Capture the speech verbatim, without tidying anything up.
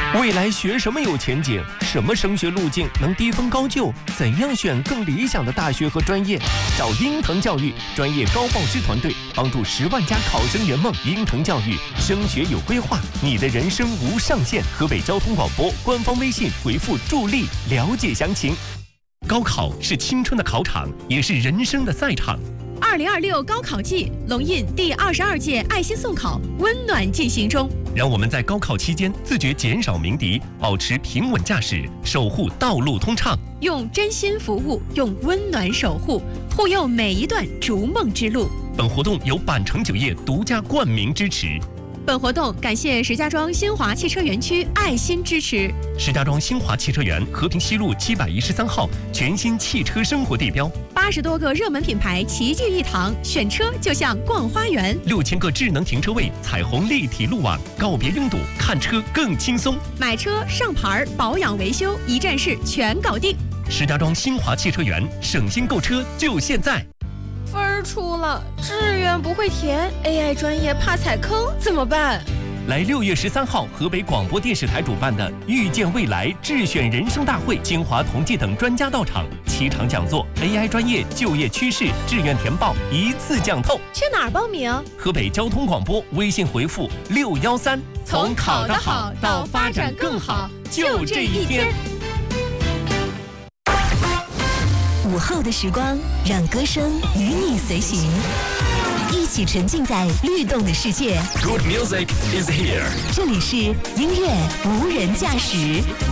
未来学什么有前景？什么升学路径能低分高就？怎样选更理想的大学和专业？找鹰腾教育专业高报师团队，帮助十万家考生圆梦。鹰腾教育升学有规划，你的人生无上限。河北交通广播官方微信回复助力了解详情。高考是青春的考场，也是人生的赛场。 二零二六高考季，龙印第二十二届爱心送考温暖进行中。 让我们在高考期间自觉减少鸣笛，保持平稳驾驶，守护道路通畅。 用真心服务，用温暖守护，护佑每一段逐梦之路。 本活动由百城酒业独家冠名支持。 本活动感谢石家庄新华汽车园区爱心支持。 石家庄新华汽车园和平西路七百一十三号全新汽车生活地标， 八十多个热门品牌齐聚一堂，选车就像逛花园。 六千个智能停车位，彩虹立体路网，告别拥堵，看车更轻松。 买车、上牌、保养、维修，一站式全搞定。 石家庄新华汽车园，省心购车就现在。 分儿出了，志愿不会填 ，A I 专业怕踩坑，怎么办？ 来六月十三号，河北广播电视台主办的“遇见未来智选人生大会”，清华同济等专家到场，七场讲座 ，A I 专业、就业趋势、志愿填报一次讲透。 去哪儿报名？ 河北交通广播微信回复六幺三， 从考得好到发展更好，就这一天。 午后的时光，让歌声与你随行，一起沉浸在律动的世界。 Good music is here。 这里是音乐无人驾驶。